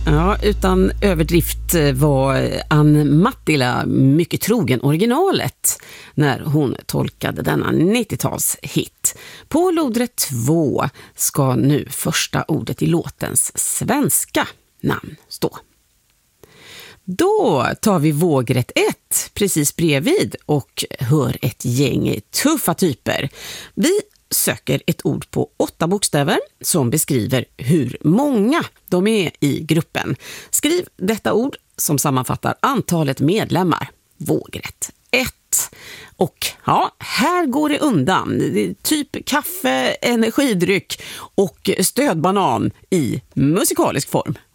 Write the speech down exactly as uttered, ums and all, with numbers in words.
Ja, utan överdrift var Ann Mattila mycket trogen originalet när hon tolkade denna nittiotalshit. På lodrätt två ska nu första ordet i låtens svenska namn stå. Då tar vi vågrätt ett precis bredvid och hör ett gäng tuffa typer. Vi söker ett ord på åtta bokstäver som beskriver hur många de är i gruppen. Skriv detta ord som sammanfattar antalet medlemmar. Vågrätt ett. Och ja, här går det undan. Typ kaffe, energidryck och stödbanan i musikalisk form.